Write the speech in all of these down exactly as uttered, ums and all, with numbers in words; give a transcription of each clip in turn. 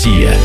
Россия.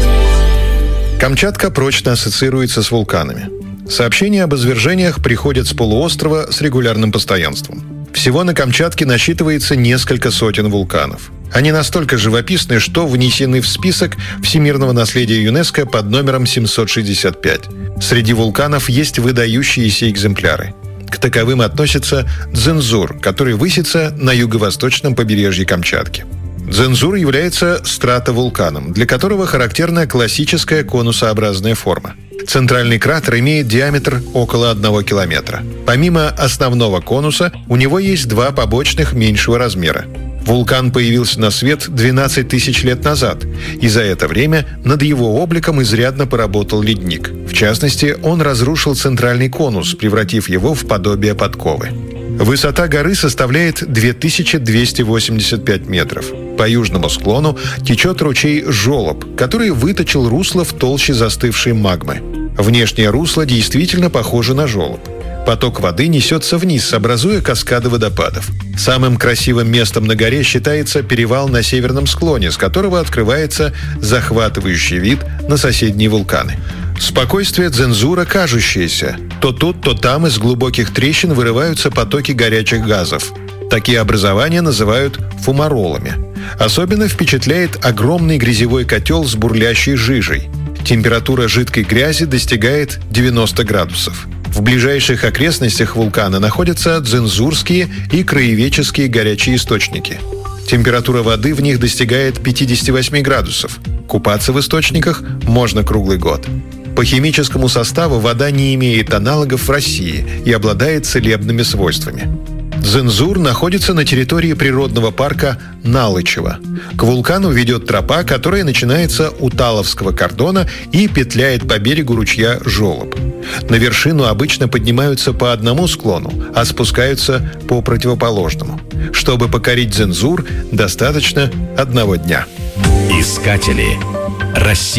Камчатка прочно ассоциируется с вулканами. Сообщения об извержениях приходят с полуострова с регулярным постоянством. Всего на Камчатке насчитывается несколько сотен вулканов. Они настолько живописны, что внесены в список всемирного наследия ЮНЕСКО под номером семьсот шестьдесят пять. Среди вулканов есть выдающиеся экземпляры. К таковым относится Дзензур, который высится на юго-восточном побережье Камчатки. Дзензур является стратовулканом, для которого характерна классическая конусообразная форма. Центральный кратер имеет диаметр около одного километра. Помимо основного конуса, у него есть два побочных меньшего размера. Вулкан появился на свет двенадцать тысяч лет назад, и за это время над его обликом изрядно поработал ледник. В частности, он разрушил центральный конус, превратив его в подобие подковы. Высота горы составляет две тысячи двести восемьдесят пять метров. По южному склону течет ручей Жолоб, который выточил русло в толще застывшей магмы. Внешнее русло действительно похоже на желоб. Поток воды несется вниз, образуя каскады водопадов. Самым красивым местом на горе считается перевал на северном склоне, с которого открывается захватывающий вид на соседние вулканы. Спокойствие Дзензура кажущееся. То тут, то там из глубоких трещин вырываются потоки горячих газов. Такие образования называют фумаролами. Особенно впечатляет огромный грязевой котел с бурлящей жижей. Температура жидкой грязи достигает девяноста градусов. В ближайших окрестностях вулкана находятся дзензурские и краеведческие горячие источники. Температура воды в них достигает пятидесяти восьми градусов. Купаться в источниках можно круглый год. По химическому составу вода не имеет аналогов в России и обладает целебными свойствами. Дзензур находится на территории природного парка Налычево. К вулкану ведет тропа, которая начинается у Таловского кордона и петляет по берегу ручья Жолоб. На вершину обычно поднимаются по одному склону, а спускаются по противоположному. Чтобы покорить Дзензур, достаточно одного дня. Искатели. Россия.